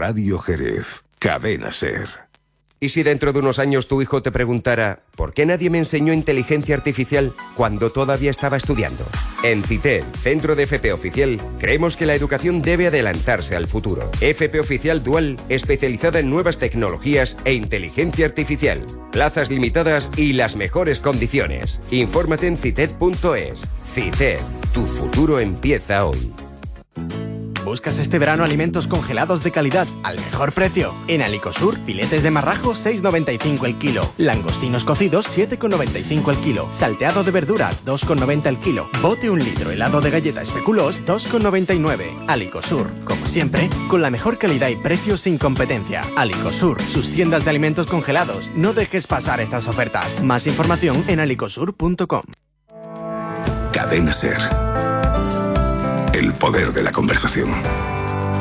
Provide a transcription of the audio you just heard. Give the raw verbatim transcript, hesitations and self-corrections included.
Radio Jerez. Cadena SER. ¿Y si dentro de unos años tu hijo te preguntara ¿por qué nadie me enseñó inteligencia artificial cuando todavía estaba estudiando? En CITED, Centro de F P Oficial, creemos que la educación debe adelantarse al futuro. F P Oficial Dual, especializada en nuevas tecnologías e inteligencia artificial. Plazas limitadas y las mejores condiciones. Infórmate en cited punto es. CITED, tu futuro empieza hoy. ¿Buscas este verano alimentos congelados de calidad al mejor precio? En Alicosur, filetes de marrajo seis con noventa y cinco el kilo, langostinos cocidos siete con noventa y cinco el kilo, salteado de verduras dos con noventa el kilo, bote un litro helado de galleta especuloos dos con noventa y nueve. Alicosur, como siempre, con la mejor calidad y precios sin competencia. Alicosur, sus tiendas de alimentos congelados. No dejes pasar estas ofertas. Más información en alicosur punto com. Cadena SER. El poder de la conversación.